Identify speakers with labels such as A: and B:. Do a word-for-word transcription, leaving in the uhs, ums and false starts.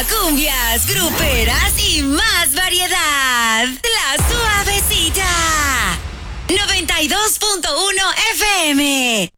A: cumbias, gruperas y más variedad. La Suavecita. noventa y dos punto uno F M.